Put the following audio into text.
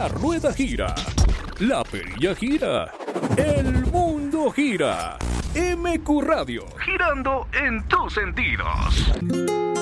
La rueda gira, la perilla gira, el mundo gira. MQ Radio, girando en tus sentidos.